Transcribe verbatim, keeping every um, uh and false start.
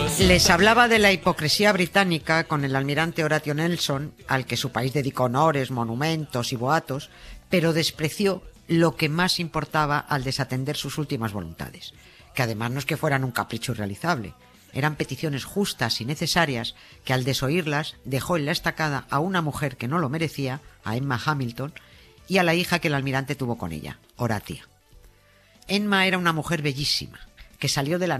Les hablaba de la hipocresía británica con el almirante Horatio Nelson, al que su país dedicó honores, monumentos y boatos, pero despreció lo que más importaba al desatender sus últimas voluntades, que además no es que fueran un capricho irrealizable, eran peticiones justas y necesarias que al desoírlas dejó en la estacada a una mujer que no lo merecía, a Emma Hamilton, y a la hija que el almirante tuvo con ella, Horatia. Emma era una mujer bellísima, que salió de la